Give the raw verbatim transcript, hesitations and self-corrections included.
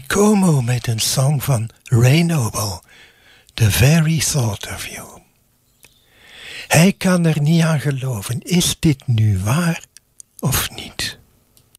Como met een song van Ray Noble, The Very Thought of You. Hij kan er niet aan geloven. Is dit nu waar of